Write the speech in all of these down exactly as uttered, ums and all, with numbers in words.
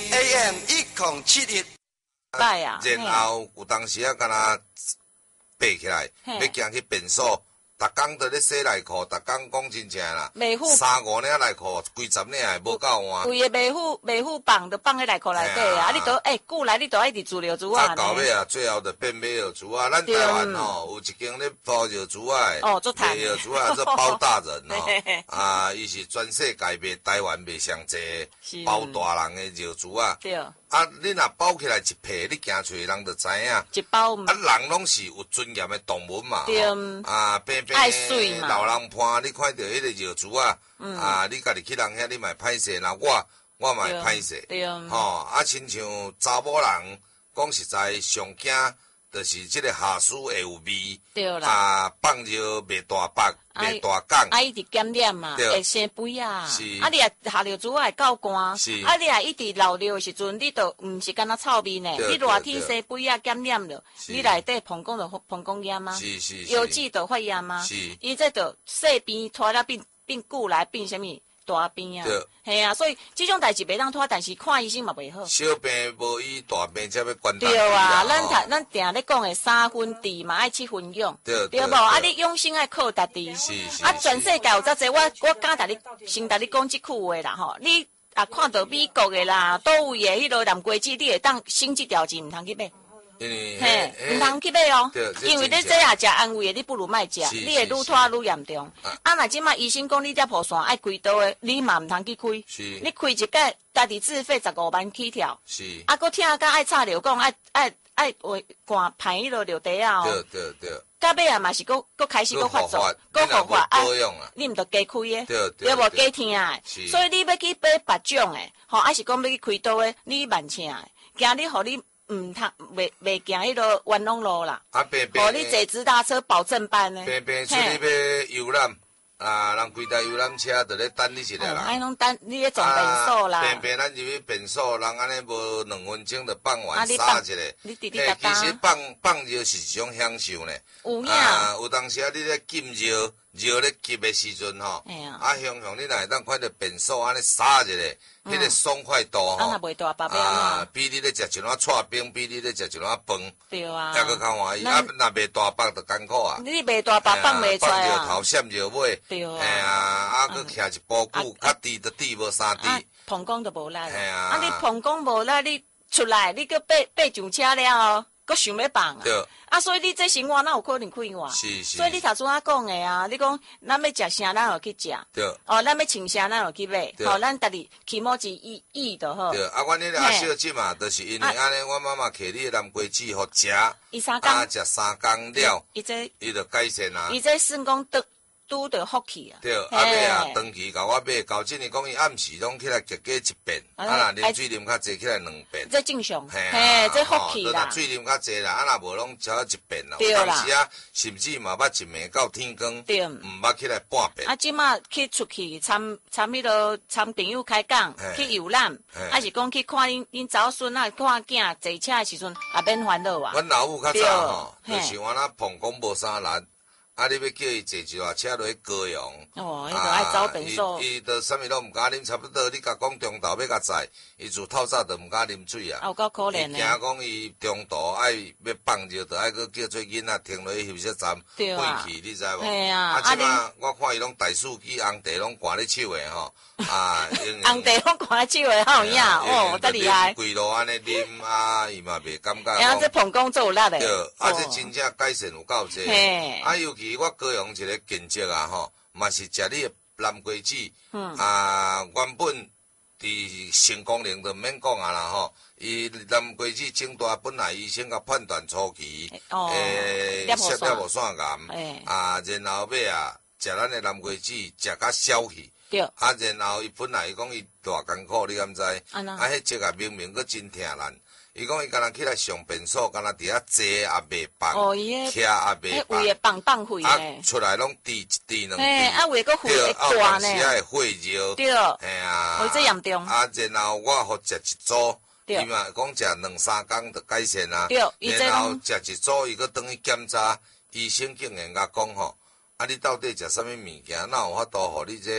A M 一零七一。 来啊！ 然后有当时啊，敢若爬起来，要行去便所。逐工都咧洗内裤，逐工讲真正啦，三五领内裤，几十领也无够换。 规个内裤内裤绑都放喺内裤内底啊！你都诶，久来你都爱伫做尿珠啊！ 啊，到尾啊，最后就变买药珠啊！咱台湾吼有一间咧包药珠啊， 哦，做谈药珠啊，做包大人哦，啊，伊是全世界卖台湾卖上济包大人的药珠啊。 对。 啊，你若包起来一片，你行出去人就知影。 一包。 啊，人拢是有尊严的动物嘛。 对。 啊，平平老人伴，你看到迄个药珠啊，啊，你家己去人遐，你嘛歹势，那我我嘛歹势。 对。 吼，啊，亲像查某人，讲实在上惊，就是即个下水会有味。 对啦。 啊，放尿袂大白，袂大港。 啊，伊直检验嘛，会生肥啊。 是。 啊，你也下尿珠会够干。 是。 啊，你也一直流尿的时阵，你都毋是干那臭味呢。你热天生肥啊，检验了，你内底膀胱就膀胱炎啊。 是是是。 腰子就发炎啊。 是。 伊这就细病拖了变变久来变什么？大病啊，系啊，所以这种代志袂当拖，但是看医生嘛袂好。 小病无医，大病才要管。 对啊，咱读咱定咧讲的三分治嘛，爱七分养，对无？啊，你养生爱靠家己。 是是。 啊，全世界有遮济，我我敢甲你先甲你讲即句话啦吼，你啊看到美国的啦，倒位的迄落南瓜子，你会当省即条钱，毋通去买。嘿，唔通去买哦，因为你这也食安慰的，你不如卖食，你会愈拖愈严重。啊，若即马医生讲你这破线爱开刀的，你嘛唔通去开。你开一届，家己自费十五万起跳。是。啊，搁听甲爱插尿讲，爱爱爱话寒排迄落尿袋啊。 对对对。 到尾啊嘛是搁搁开始搁发作，搁复发啊。你唔得加开的，对无加听的。所以你要去买别种的，吼，还是讲要去开刀的，你慢请的，惊你互你。唔通袂袂行迄个弯龙路啦， 啊，平平， 哦，你坐直达车保证班呢？ 平平出去要游览，啊，人规台游览车就咧等你一个人。 哎，拢等你咧撞便所啦。 平平，咱入去便所，人安尼无两分钟就放完撒一个。 你直直搭。 其实放放尿是一种享受呢。 有影。 啊，有当时啊，你咧浸尿。尿咧急的时阵吼，啊，向向你来当看到便所安尼撒一个，迄个爽快度吼，啊，比你咧食一碗串冰，比你咧食一碗饭， 对啊， 还佫较欢喜。啊，若袂大腹就艰苦啊。 你袂大腹放袂出啊。 放尿头闪尿尾， 对啊。 哎呀，啊，佫徛一包久，较低都低无三低。 膀胱就无力。 哎呀。 啊，你膀胱无力，你出来你佫爬爬上车了。佫想要放啊！啊，所以你这生活哪有可能开换？ 是是。 所以你头先啊讲的啊，你讲咱要食啥，咱就去食。 对。 哦，咱要穿啥，咱就去买。哦，咱家己起码是意意的吼。 对，啊，阮迄个阿小姐嘛，就是因为安尼，阮妈妈摕你的南瓜子互食， 伊三工啊，食三工了， 伊这伊就改善啊。 伊这算讲得。拄着福气啊！ 对，啊尾啊，长期甲我买，到真诶讲伊暗时拢起来加加一遍，啊若啉水啉较济起来两遍。 这正常，嘿，这福气啦。 水啉较济啦，啊若无拢超一遍啦。 对啦。 当时啊，甚至嘛捌一暝到天光， 对， 毋捌起来半遍。 啊，即马去出去参参迄落参朋友开讲，去游览，还是讲去看恁恁祖孙啊，看囝坐车诶时阵也免烦恼啊。 阮老母较早吼，就是我那膀胱无啥力。啊！你要叫伊坐一偌车落去高阳， 哦，伊就爱走便所。 伊伊就啥物拢毋敢啉，差不多你甲讲中昼要甲载，伊自透早就毋敢啉水啊。 有够可怜诶！惊讲伊中途爱要放尿，就爱去叫做囡仔停落去休息站换气，你知无？ 系啊。 啊，即马我看伊拢大司机红茶拢挂咧手诶吼，啊， 红茶拢挂咧手诶，好有影哦，得厉害。 规路安尼啉啊，伊嘛袂感觉。 然后这膀胱做有力诶。 对，啊，这真正改善有够济。嘿。啊，尤其我高雄一个近迹啊，吼，嘛是食你的南瓜子，嗯、啊，原本伫成功岭就毋免讲啊啦，吼，伊南瓜子整大本来医生甲判断初期，诶，血了无腺癌，啊，然后尾啊，食咱的南瓜子食甲消去，对，啊，然后伊本来伊讲伊大艰苦，你敢知？啊，迄节啊明明佫真疼咱。伊讲伊敢若起来上便所，敢若伫遐坐也袂放，徛也袂放， 胃放放血啊，出来拢滴一滴两滴， 嘿，啊胃个血会大呢， 有当时会血尿， 对， 嘿啊， 胃这严重。 啊，然后我互食一组，伊嘛讲食两三工就改善啊，然后食一组，伊佫等去检查，医生竟然甲讲吼，啊，你到底食啥物物件，哪有法度互你这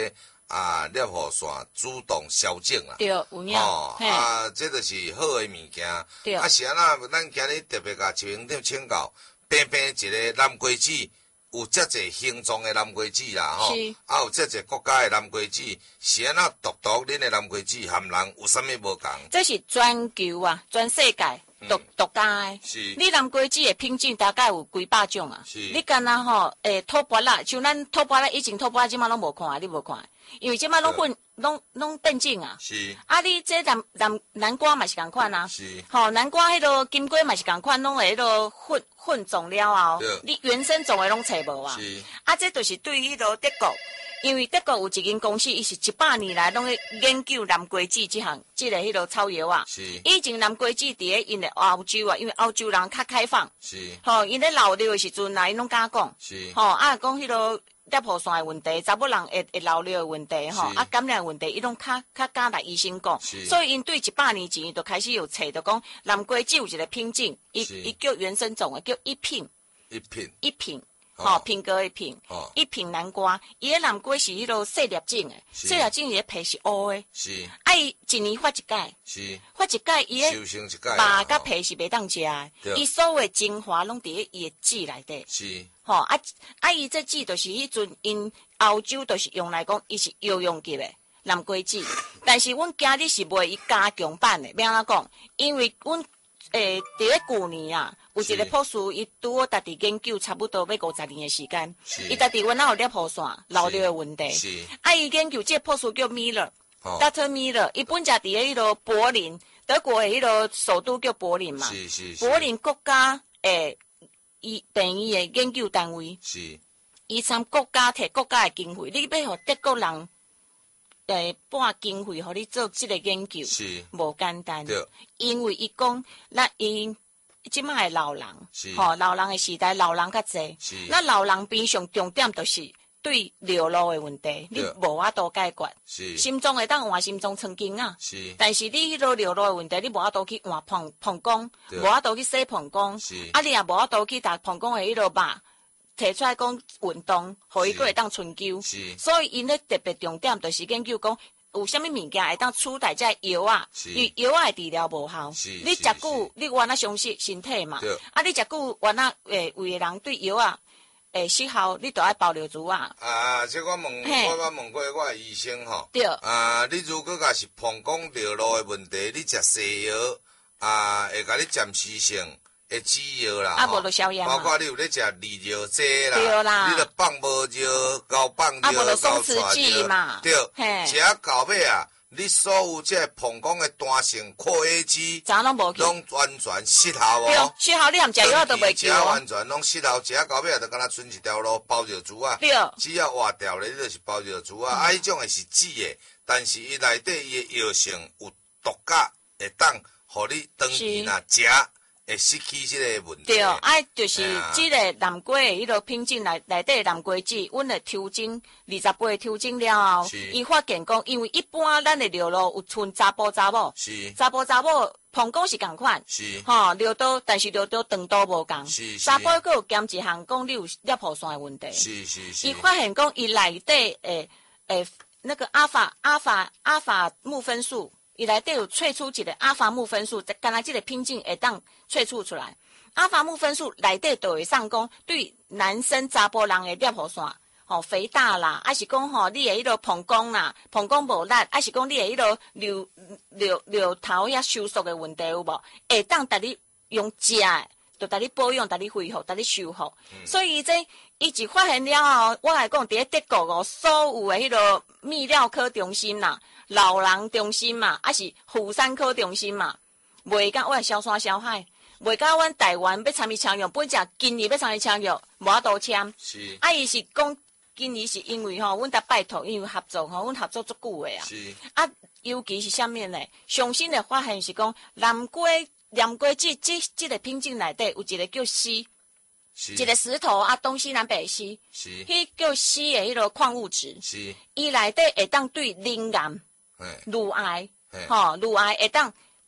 啊尿雨线主动消肿啦。 对，有影。 哦，啊，这就是好诶物件。 对。 啊，是安那，咱今日特别甲徐院长请教，平平一个蓝龟子，有遮侪形状诶蓝龟子啦，吼。是。啊，有遮侪国家诶蓝龟子，是安那独独恁诶蓝龟子含人有啥物无共？ 这是全球啊，全世界。独独家诶，是你蓝龟子诶品种大概有几百种啊。是你干那吼，诶，土拨仔，像咱土拨仔以前土拨仔即马拢无看，你无看，因为即马拢混，拢拢变种啊。是啊，你这南南南瓜嘛是共款啊。是吼，南瓜迄落金龟嘛是共款，拢会迄落混混种了后，你原生种诶拢找无啊。是啊，这就是对迄落德国。因为德国有一间公司，伊是一百年来拢咧研究蓝龟子即项，即个迄落草药啊。是。以前蓝龟子伫咧因诶欧洲啊，因为欧洲人较开放。是。吼，因咧老了诶时阵，因拢敢讲。是。吼，啊，讲迄落尿泡线诶问题，查某人会会老了诶问题，吼，啊，感染诶问题，伊拢较较敢来医生讲。是。所以因对一百年前，伊就开始有找着讲蓝龟子有一个品种，伊伊叫原生种诶，叫一品。 一品。 一品。吼，品格的品，一品南瓜，伊个南瓜是迄落细粒种诶，细粒种伊个皮是乌诶，是，啊伊一年发一届，是，发一届伊个肉甲皮是袂当食诶，伊所有精华拢伫咧伊个籽内底，是，吼啊啊伊这籽就是迄阵因欧洲就是用来讲，伊是药用级诶南瓜籽，但是阮今日是卖伊加强版诶，要安怎讲？因为阮诶伫咧旧年啊。有一个博士，伊拄好家己研究，差不多要五十年的时间。伊家己原来有尿泡线老了的问题。是。啊，伊研究这个博士叫 Miller，Doctor Miller， 伊本家伫咧迄落柏林，德国的迄落首都叫柏林嘛。是是是。柏林国家诶，医病院的研究单位。是。伊参国家摕国家的经费，你要互德国人诶拨经费，互你做即个研究，是无简单。对。因为伊讲，咱因。即摆的老人，吼老人的时代，老人较济。那老人边上重点就是对流露的问题，你无法度解决。是心脏会当换心脏曾经啊，是。但是你迄落流露的问题，你无法度去换膀膀胱，无法度去洗膀胱，是。啊，你也无法度去打膀胱的迄落肉，摕出来讲运动，互伊佫会当春秋。是。所以因咧特别重点就是研究讲。有啥物物件会当取代这药啊？因为药啊治疗无效，你食久，你原来伤失身体嘛。啊，你食久，原来诶，有的人对药啊，诶失效，你都爱保留住啊。 啊，这我问，我我问过我医生吼。对。啊，你如果假是膀胱流露的问题，你食西药啊，会甲你暂时性。会止药啦， 啊，无就消炎包括你有咧食利尿剂啦，对啦，你著放无尿，高放尿，高带尿，对，食到尾啊，你所有这膀胱的单性扩压剂， 咋拢无去， 拢完全失效哦。 失效你含食药都袂记哦。 完全拢失效，食到尾啊，就敢若剩一条路包尿珠啊。对，只要活掉咧，你就是包尿珠啊。啊，迄种的是止的，但是伊内底伊的药性有毒价，会当互你长期若食。会失去这个问题。 对，啊，就是这个南瓜的迄个品种内内底南瓜籽，阮的抽精二十倍抽精了后，伊发现讲，因为一般咱的流露有分查甫查某，查甫查某膀胱是共款，吼尿道，但是尿道长度无共，查甫佫有兼一项讲你有尿泡线的问题。是是是。伊发现讲，伊内底诶诶那个阿法阿法阿法木分数。伊内底有萃出一个阿法木分数，干那即个品种会当萃出出来。阿法木分数内底就会上讲对男生查甫人的尿泡线，吼肥大啦，还是讲吼你的迄个膀胱啦，膀胱无力，还是讲你的迄个流流流头遐收缩的问题有无？会当带你用食的，就带你保养、带你恢复、带你修复。嗯、所以这伊一发现了后，我来讲伫咧德国哦，所有的迄个泌尿科中心啦。老人中心嘛，还是妇产科中心嘛，袂甲阮小山小海，袂甲阮台湾要参与签约，本只今年要参与签约，无法度签。是。啊，伊是讲今年是因为吼，阮甲拜托，因为合作吼，阮合作足久的啊。是。啊，尤其是啥物呢？上新的发现是讲，南瓜南瓜这这这个品种内底有一个叫硒，一个石头啊，东西南北硒，是。迄叫硒的迄个矿物质，是。伊内底会当对磷癌。乳癌，吼，乳癌会当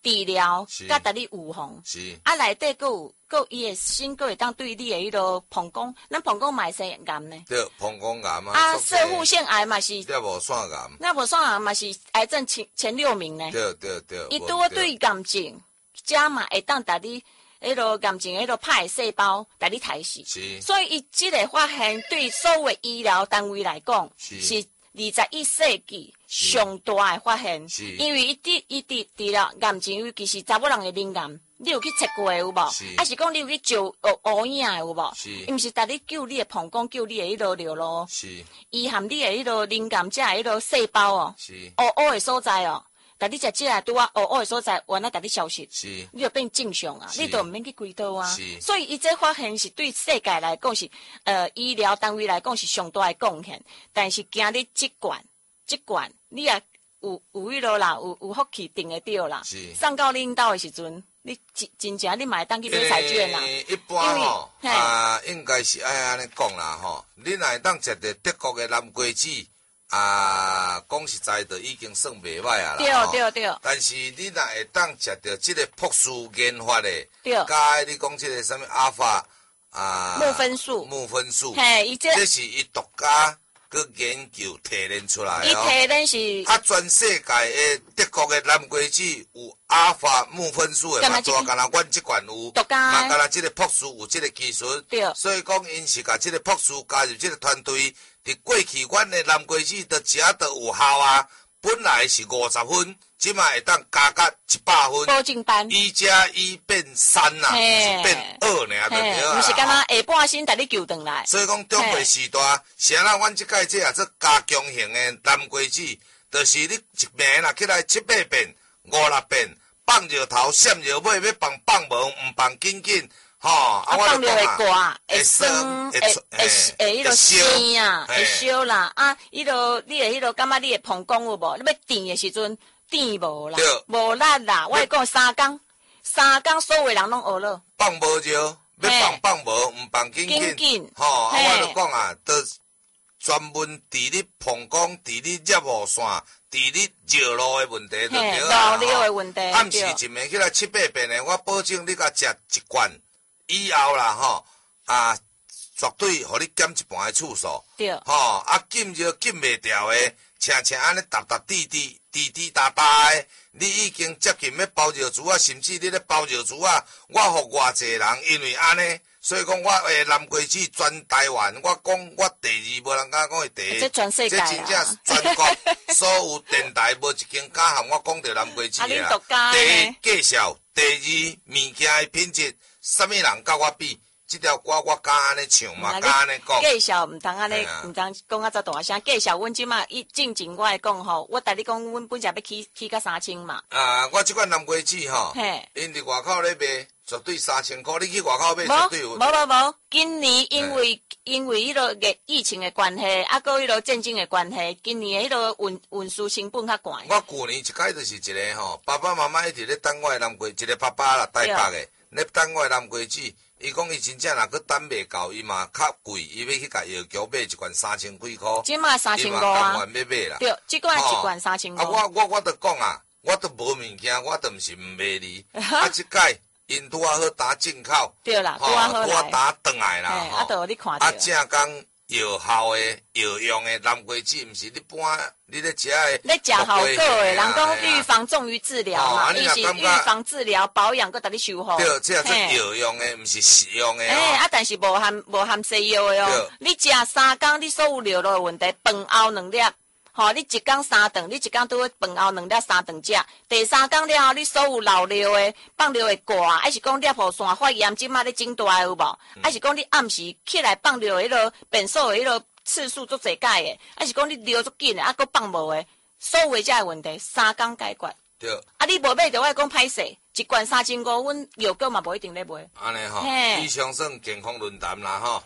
治疗，甲逐日预防。 是。 啊，内底佫有佫伊的锌佫会当对你的迄个膀胱，咱膀胱嘛会生癌呢。 对，膀胱癌啊。 啊，射护腺癌嘛是。 尿无腺癌。 尿无腺癌嘛是癌症前前六名呢。 对对对。 伊拄好对癌症，加嘛会当逐日。迄落癌症，迄落歹细胞，带你抬死。 是。所以伊即个发现对所有医疗单位来讲，是二十一世纪上大的发现。是。因为伊治伊治治疗癌症，尤其是查某人的乳癌，你有去测过有无？是。还是讲你有去照黑黑影有无？是。伊毋是带你救你的膀胱，救你的迄落流露。是。伊含你的迄落乳癌者迄落细胞哦。是。黑黑的所在哦。但你食即个拄啊，黑黑的所在，原来逐日消失，是，你就变正常啊，你就毋免去规倒啊。所以伊这发现是对世界来讲是，呃，医疗单位来讲是上大的贡献。但是今日即罐，即罐你也有有迄落啦，有有福气定会着啦。是。送到恁兜的时阵，你真真正你嘛会当去买彩券啦。 一般吼，啊，应该是爱安尼讲啦吼，你若会当食着德国的南瓜子。啊，讲实在的，已经算袂歹啊啦。 对对对。 但是你若会当食到即个朴素研发的， 对。 加你讲即个什么阿法啊？ 木酚素。 木酚素。 嘿，伊这。 这是伊独家佮研究提炼出来哦。 伊提炼是。 啊，全世界的德国的南瓜子有阿法木酚素的嘛，做干那阮即款有。 独家。 嘛，干那即个朴素有即个技术。 对。 所以讲，因是甲即个朴素加入即个团队。伫过去，阮的南瓜子都食得有效啊！本来是五十分，即卖会当加到一百分。 保证班。 一加一变三啦，是变二尔就对啊。 毋是干那下半身带你救转来。 所以讲，中国时代，是安那阮即届这啊，做加强型的南瓜子，就是你一暝啦起来七八遍、五六遍，放热头、闪热尾，要放放无，毋放紧紧。吼，啊， 放尿会挂，会酸，会会会迄落腥啊，会烧啦。啊，迄落你会迄落感觉你的膀胱有无？你要甜的时阵甜无啦，无力啦。我讲三工，三工所有人拢学了。 放无热，要放放无，毋放紧紧。吼，啊，我就讲啊，都专门治你膀胱、治你热雨线、治你热路的问题就对啦。 热流的问题。 啊，毋是一暝起来七八遍的，我保证你甲食一罐。以后啦吼，啊，绝对互你减一半的次数。对。吼，啊，禁就禁袂掉的，请请安尼踏踏滴滴、滴滴答答的，你已经接近要包尿珠啊，甚至你咧包尿珠啊，我互偌济人，因为安尼，所以讲我诶南瓜子全台湾，我讲我第二，无人敢讲会第一。 这全世界啊！ 这真正全国所有电台无一间敢含我讲着南瓜子的啦。第一介绍，第二物件的品质。什么人甲我比？这条歌我敢安尼唱嘛，敢安尼讲。 介绍唔通安尼，唔通讲啊遮大声。介绍阮即马一正经我来讲吼，我带你讲，阮本来要起起到三千嘛。 啊，我即款南瓜子吼，因伫外口咧卖，绝对三千块。你去外口买绝对有。 无无无，今年因为因为迄落个疫情的关系，啊，搁迄落战争的关系，今年迄落运运输成本较悬。 我旧年一届就是一个吼，爸爸妈妈一直咧等我的南瓜，一个爸爸啦，台北的。咧等我的南瓜子，伊讲伊真正若佫等袂到，伊嘛较贵，伊要去甲药局买一罐三千几箍。 即嘛三千五啊！ 要买啦。 对，即罐一罐三千五。 啊，我我我著讲啊，我著无物件，我著毋是毋卖你。啊，即届因拄啊好打进口。 对啦，拄啊好来。 拄啊打转来啦。 啊，都你看到。 啊，正讲有效的、有用的南瓜子，毋是一般你咧食的。 咧食效果的，人讲预防重于治疗嘛，伊是预防治疗保养，搁搭你修复。 对，这也是有用的，毋是实用的。 哎，啊，但是无含无含西药的哦。你食三工，你所有流露的问题，饭后两粒。吼、哦，你一工三顿，你一工拄饭后两粒三顿食。第三工了后，你所有老尿的、放尿的挂，还是讲尿泡线发炎，即马咧整大有无？还是讲你暗时起来放尿的迄落便所的迄落次数足侪解的？还是讲你尿足紧的，啊，搁放无的？所有的这问题，三工解决。 对。 啊，你无买着，我讲歹势，一罐三千五，阮药膏嘛无一定咧买。 安尼吼，以上算健康论坛啦吼。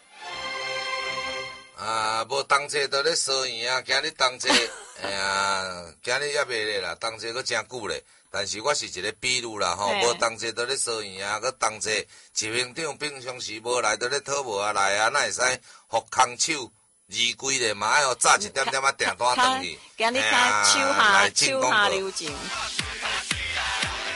啊，无同齐都咧烧圆啊！今日同齐，哎呀，今日也袂咧啦，同齐佫真久咧。但是我是一个比喻啦吼，无同齐都咧烧圆啊，佫同齐执行长平常时无来都咧讨无啊来啊，哪会使互空手移归咧嘛？爱互早一点点啊订单转去。 今日较手下手下留情。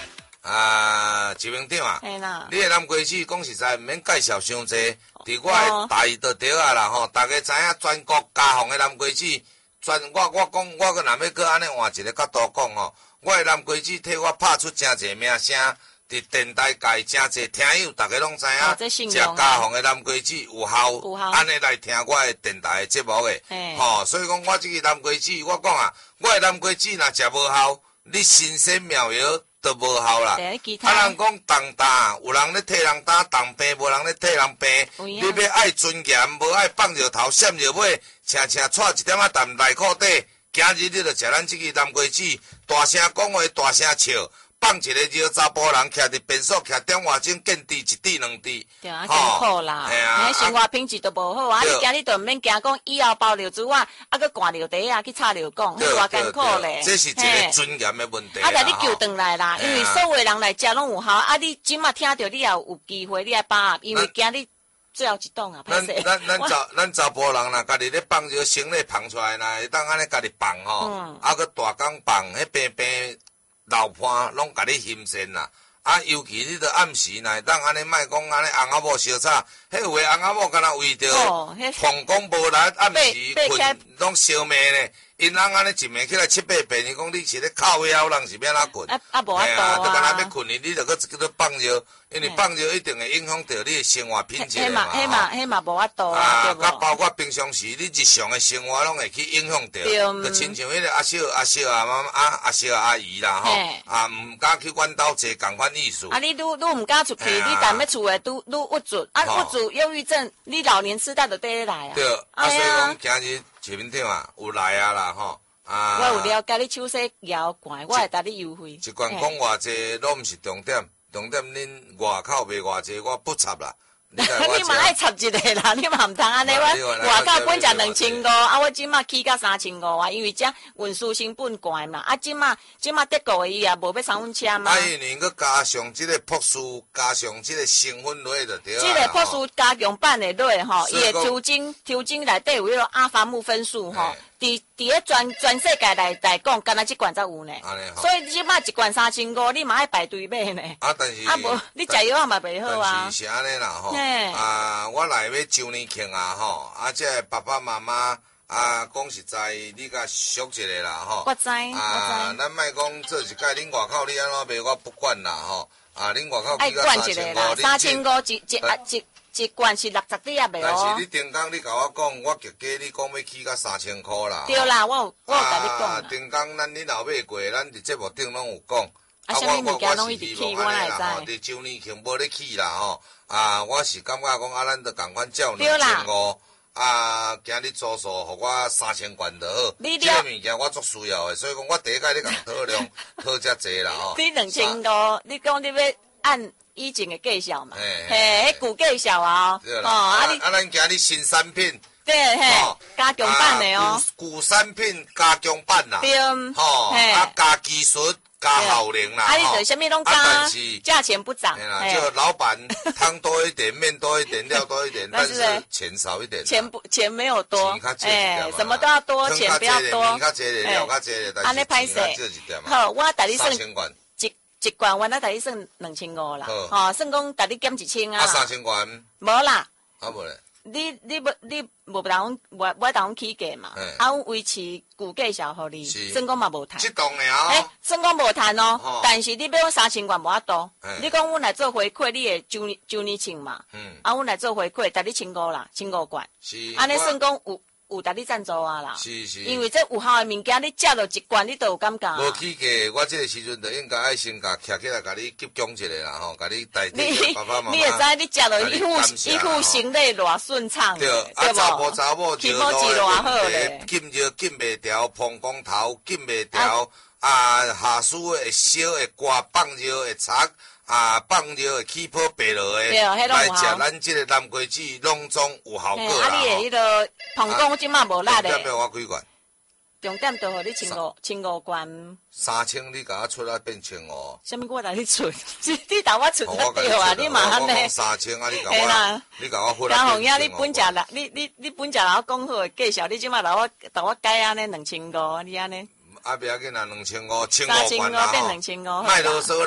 一名长啊， 嘿啦， 你的南瓜子讲实在，毋免介绍伤济，伫我的台就对啊啦吼，大家知影全国家乡的南瓜子，全我我讲，我若要搁安尼换一个角度讲吼，我的南瓜子替我拍出真侪名声，伫电台界真侪听友，大家拢知影，食家乡的南瓜子有效，安尼来听我的电台的节目的，吼，所以讲我即个南瓜子，我讲啊，我的南瓜子若食无效，你新鲜妙药。都无效啦！啊，人讲重担，有人咧替人担重病，无人咧替人病。你要爱尊严，无爱放着头，闪着尾，请请带一点仔淡内裤底。今日你着食咱即个南瓜子，大声讲话，大声笑，放一个热查甫人徛伫便所，徛点外钟，见滴一滴两滴。 对啊，艰苦啦，哎，生活品质都无好啊！你今日都毋免惊讲以后包尿珠啊，啊，佮灌尿袋啊，去插尿管，迄偌艰苦咧。 这是一个尊严的问题啊！但你救回来啦，因为所有人来食拢有效。啊，你即马听到你也有机会，你来把握，因为今日最后一档啊， 咱咱咱查咱查甫人啦，家己咧放这个生理放出来啦，会当安尼家己放吼，啊，佮大工放，迄平平老伴拢家己欣赏啦。啊，尤其你着暗时呐，当安尼莫讲安尼翁仔某相吵，迄有诶翁仔某敢若为着膀胱无力，暗时困拢烧灭咧。因翁安尼一暝起来七八遍，你讲你是咧靠腰，人是要哪困？ 啊啊无法度啊！ 就敢若要困去，你着搁叫做放尿，因为放尿一定会影响到你诶生活品质嘛。 迄嘛迄嘛无法度啊！ 啊，甲包括平常时你日常诶生活拢会去影响到，就亲像迄个阿嫂阿嫂啊妈妈啊阿嫂阿姨啦吼，啊毋敢去阮兜坐共款意思。 啊，你愈愈毋敢出去，你踮咧厝诶愈愈郁住，啊郁住忧郁症，你老年痴呆就缀来啊。 对，啊所以讲今日前面顶啊有来啊啦吼。啊！ 我有了解你手势摇悬，我会甲你优惠。 一罐讲偌济，拢毋是重点，重点恁外口卖偌济，我不插啦。 你嘛爱插一个啦，你嘛毋通安尼。我外口本价两千五，啊，我即马起到三千五啊，因为遮运输成本悬嘛。啊，即马即马德国的伊也无要送阮车嘛。 啊，因为佮加上即个朴素，加上即个成分类就对啦。 即个朴素加强版的类吼，伊的抽筋抽筋内底有迄个阿法木分数吼。伫伫咧全全世界来来讲，干那即罐才有呢。所以即马一罐三千五，你嘛爱排队买呢。 啊，但是啊无，你食药啊嘛袂好啊。 但是是安尼啦吼。啊，我来要周年庆啊吼，啊，即爸爸妈妈啊，讲实在，你甲俗一下啦吼。 我知，我知。 啊，咱莫讲做一届，恁外口你安怎卖，我不管啦吼。啊，恁外口爱管一个啦，三千五一一啊一。一罐是六十粒啊，袂哦。 但是你顶工你甲我讲，我价价你讲要起到三千块啦。 对啦，我有我有甲你讲。 啊，顶工咱恁后买过，咱伫节目顶拢有讲。 啊，啥物物件拢一直起，我来知。 伫周年庆无咧起啦吼，啊，我是感觉讲啊，咱着共款照两千五，啊，今日做数互我三千罐就好。你这个物件我足需要的，所以讲我第一届你共讨量讨遮济啦吼。 你两千五，你讲你要按。以前的介绍嘛，嘿，迄旧介绍啊， 哦，啊，啊，咱今日新产品， 对，嘿，加强版的哦， 旧产品加强版啦， 对， 吼，啊，加技术，加效能啦， 啊，你做啥物拢加，价钱不涨， 就老板汤多一点，面多一点，料多一点，但是钱少一点， 钱不钱没有多，哎，什么都要多，钱不要多， 面较济的，料较济的，但是钱较少一点嘛， 好，我带你算。一罐，我那大你算两千五啦，吼，算讲大你减一千啊。 啊，三千罐。 无啦。 啊无咧。 你你无你无当我我当起价嘛，啊维持旧介绍互你，算讲嘛无赚。 即档的啊。 诶，算讲无赚哦，但是你要讲三千罐无法度。你讲阮来做回馈，你的周年周年庆嘛，啊阮来做回馈，大你千五啦，千五罐。是。安尼算讲有。有甲你赞助啊啦， 是是， 因为这有效的物件，你食落一罐，你都有感觉。 无起价，我这个时阵就应该爱先甲徛起来，甲你集中一下啦吼，甲你代替爸爸妈妈。 你会知你食落一副一副心内偌顺畅，对不？啊，查甫查某气泡质偌好咧， 禁就禁袂调，膀胱头禁袂调，啊，下属会烧会刮，放尿会擦。啊，放尿会起泡白落的，来食咱即个南瓜子，拢总有效果啦。 啊，你的迄个膀胱即马无力的。 重点要我几罐？ 重点就互你千五千五罐。 三千你甲我出来变千五。 啥物我来你出？你打我出得对啊？你嘛安尼。 三千啊！你甲我，你甲我出来变千五。 江红呀，你本价啦，你你你本价老讲好的介绍，你即马来我来我改安尼两千五，你安尼。 啊，不要紧啦，两千五，千五罐啦吼。 三千五变两千五。 卖啰嗦啦。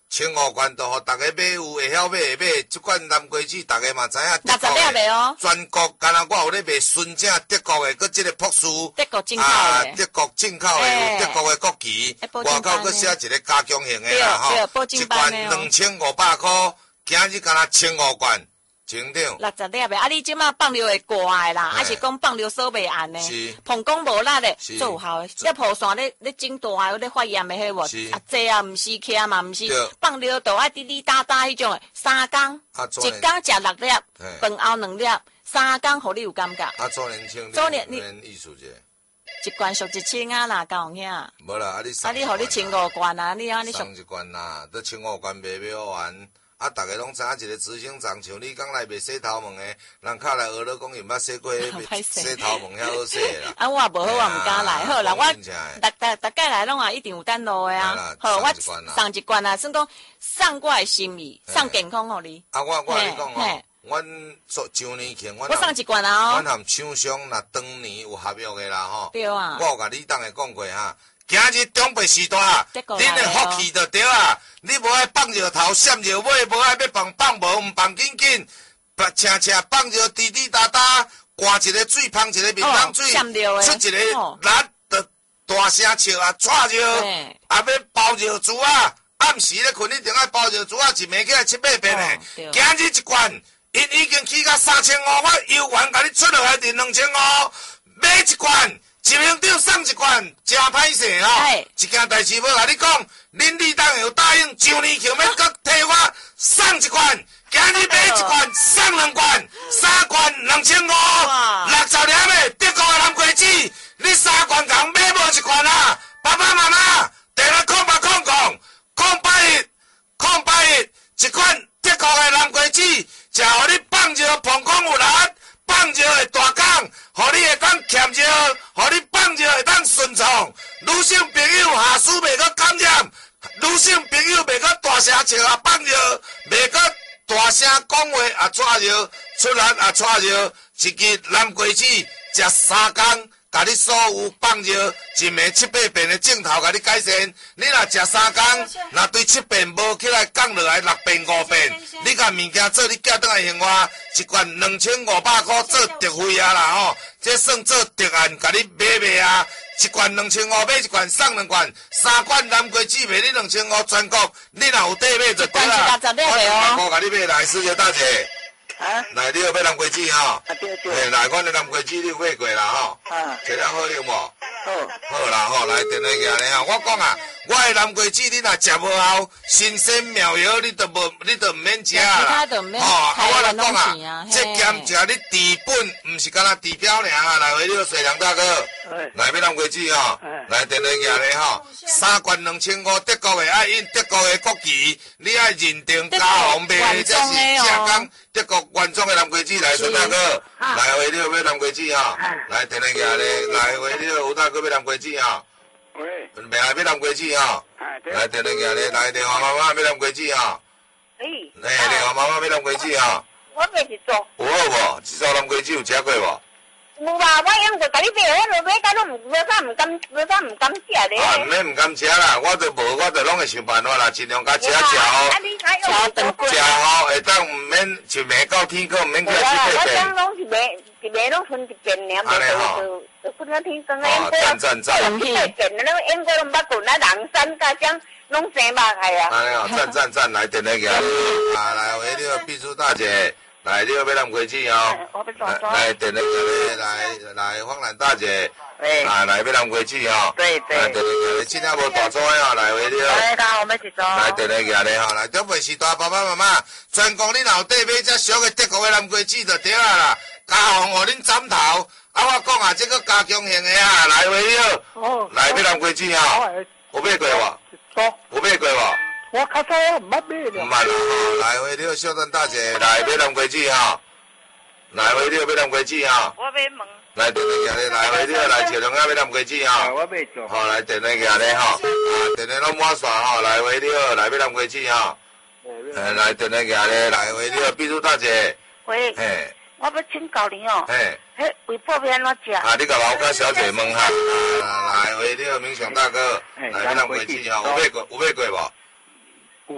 青湖县都互大家买，有会晓买会买。即款蓝龟子，大家嘛知影。 六十粒卖哦。 全国，敢若我有咧卖纯正德国的，佮即个朴素。 德国进口的。 啊，德国进口的，有德国的国旗，外口佮写一个加强型的啦吼。一罐两千五百块，今日敢若青湖县。清场六十粒的，啊！你即马放流会挂的啦，还是讲放流锁袂安呢？ 是膀胱无力的，做有效的。一蒲线咧咧整大，咧发炎的迄无，啊这啊毋是，徛嘛毋是，放流都爱滴滴答答迄种的。三工，一工食六粒，饭后两粒，三工互你有感觉。 啊，周年庆， 周年你艺术节， 一罐属一千啊啦，高兄。 无啦，啊你啊你互你千五罐啊，你啊你送一罐啦，都千五罐卖卖完。啊！大家拢知影一个执行长，像你讲来卖洗头毛的，人敲来学了讲，伊毋捌洗过洗头毛遐好洗啦。 啊，我也无好，我毋敢来。好啦，我大大大概来拢啊，一定有等路的啊。好，我送一罐啊，算讲送我的心意，送健康互你。 啊，我我跟你讲哦，阮做周年庆， 我送一罐啊哦。 阮含厂商若当年有合约的啦吼。 对啊。 我有甲你当下讲过哈。今日长辈时代，恁的福气就对啊！你无爱放热头、闪热尾，无爱要放放无，毋放紧紧，请请放热滴滴答答，灌一个水，喷一个面汤水，出一个力，就大声笑啊，喘热，也要包热珠啊！暗时咧困一定爱包热珠啊，一暝起来七八遍的。今日一罐，因已经起到三千五，我优惠甲你出落来是两千五，买一罐。一名长送一罐，真歹势吼！一件代志要甲你讲，恁李董有答应周年庆要搁替我送一罐，今日买一罐送两罐，三罐两千五，六十粒的德国的蓝龟子，你三罐共买无一罐啊！爸爸妈妈，电话空八空空，空八一，空八一，一罐德国的蓝龟子，才互你放热膀胱有力。放热会大讲，互你会当欠热，互你放热会当顺畅。女性朋友下暑袂阁感染，女性朋友袂阁大声笑啊放热，袂阁大声讲话啊喘热，出力啊喘热。一支蓝龟子食三工，甲你所有放热一暝七八遍的镜头，甲你改善。你若食三工，若对七遍无起来降落来六遍五遍，你甲物件做你寄倒来生活，一罐两千五百块做特惠啊啦吼，这算做特案，甲你买卖啊。一罐两千五买一罐送两罐，三罐蓝龟子卖你两千五全国，你若有底买就对啦。我我甲你买来，师姐大姐。啊！来，你有买蓝龟子吼？啊对对。嘿，来，阮的蓝龟子你有买过啦吼？啊。质量好用无？好。好啦吼，来电话寄咧吼。我讲啊，我的蓝龟子你若食无效，新鲜妙药你都无，你都毋免食啦。吼，啊，我来讲啊，这兼食你治本，毋是干那治标尔啊。来，回你个水良大哥，来买蓝龟子吼。来电话寄咧吼，三罐两千五，德国的爱印德国的国旗，你爱认定加红卖，这是正港德国。原装的蓝龟子来，孙大哥，来回你有买蓝龟子哈，来电话寄咧，来回你有吴大哥买蓝龟子哈，喂，买来买蓝龟子哈，来电话寄咧，来电话妈妈买蓝龟子哈，哎，哎，电话妈妈买蓝龟子哈， 我买一组， 有好无？一组蓝龟子有食过无？ 有吧，我用着甲你买，我落买，甲拢无啥毋敢，无啥毋敢食咧。 啊，毋免毋敢食啦，我都无，我都拢会想办法啦，尽量甲食食好，食好会当毋免一暝到天光，毋免起来七八遍。 我讲拢一暝一暝拢分一遍尔， 安尼吼， 就分到天光。 哦，赞赞赞。 七八遍，咱演过拢捌过，咱人山甲将拢生肉系啊。 安尼吼，赞赞赞，来电话去啊！啊，来回你个秘书大姐。来，你要买蓝龟子哦！来，电话给来来，芳兰大姐，啊，来买蓝龟子哦！ 对对。 来，电话给今天无大桌哦，来回你哦。 来，大家我们一桌。 来，电话给你吼，来，长辈时代爸爸妈妈，全国你老底买只小的德国的蓝龟子就对啦啦，加红互恁斩头。啊，我讲啊，这个加强型的啊，来回你哦。哦。来买蓝龟子哦。有买过无？有买过无？ 我较早我毋捌买了。 毋捌啦吼，来回了小邓大姐，来买蓝龟子吼，来回了买蓝龟子吼。 我买问。 来电话寄咧，来回了来潮龙啊买蓝龟子吼。 我买做。 吼，来电话寄咧吼，啊电话拢满线吼，来回了来买蓝龟子吼。诶，来电话寄咧，来回了秘书大姐。 喂。嘿。我要请教你哦。 嘿。 迄微波要安怎食？ 啊，你甲老家小姐问哈。来回了明祥大哥，来买蓝龟子吼，有买过有买过无？ 有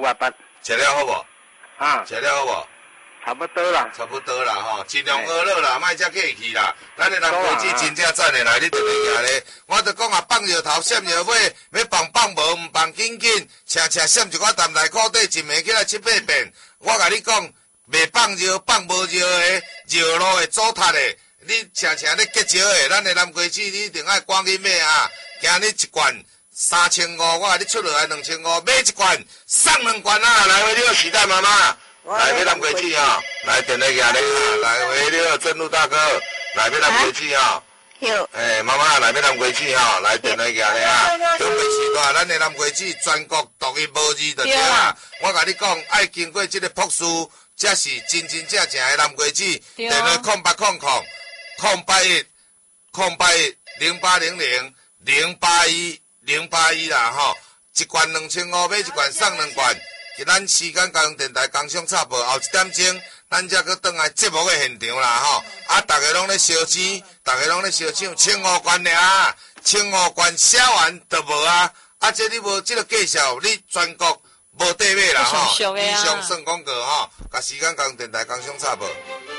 五啊八。 吃了好无？ 啊， 吃了好无？ 差不多啦。 差不多啦吼，尽量学乐啦，莫遮客气啦。咱的南瓜子真正赞的来，你定会赢咧。我著讲啊，放摇头，闪摇尾，要放放无，毋放紧紧，车车闪一寡淡内裤底，一暝起来七八遍。我甲你讲，袂放摇，放无摇的，摇路会阻塌的。你常常咧结石的，咱的南瓜子你一定爱赶紧买啊！今日一罐三千五，我甲你出落来两千五，买一罐送两罐啊！来回了，时代妈妈，来买南瓜子啊！来电话拿咧啊！来回了，正路大哥，来买南瓜子啊！ 有。 诶，妈妈来买南瓜子哈！来电话拿咧啊！准备时段，咱的南瓜子全国独一无二就对啦！我甲你讲，爱经过这个朴素，才是真真正正的南瓜子。电话空八空空。空八一，空八一零八零零零八一零八一啦吼，一罐两千五，买一罐送两罐。咱时间交通电台工商插播，后一点钟，咱才去转来节目的现场啦吼。啊，大家拢咧烧钱，大家拢咧烧钱，千五罐尔，千五罐烧完就无啊。啊，这你无这个介绍，你全国无地买啦吼。以上算广告吼，甲时间交通电台工商插播。